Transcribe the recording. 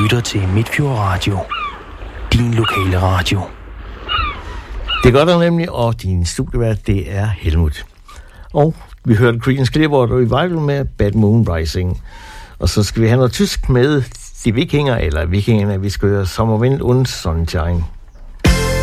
lytter til Midtfjord Radio. Din lokale radio. Det gør der nemlig, og din studievært, det er Helmut. Og vi hørte Creedence Clearwater Revival med Bad Moon Rising. Og så skal vi have noget tysk med de vikingerne, vi skal høre Sommerwind und Sonnenschein.